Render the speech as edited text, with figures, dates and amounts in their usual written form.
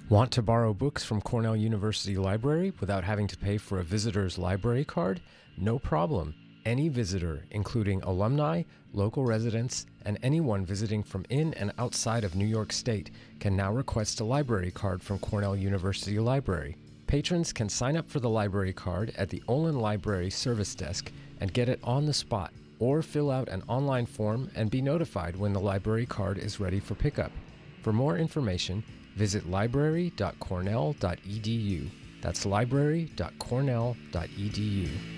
Want to borrow books from Cornell University Library without having to pay for a visitor's library card? No problem. Any visitor, including alumni, local residents, and anyone visiting from in and outside of New York State, can now request a library card from Cornell University Library. Patrons can sign up for the library card at the Olin Library Service Desk and get it on the spot, or fill out an online form and be notified when the library card is ready for pickup. For more information, visit library.cornell.edu. That's library.cornell.edu.